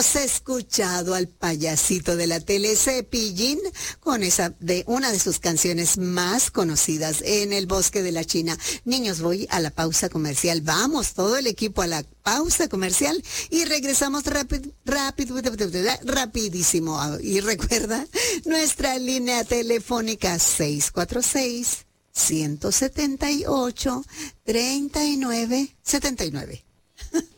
hemos escuchado al payasito de la tele Cepillín con una de sus canciones más conocidas, En el bosque de la China. Niños, voy a la pausa comercial. Vamos, todo el equipo a la pausa comercial y regresamos rapidísimo. Y recuerda, nuestra línea telefónica 646-178-3979.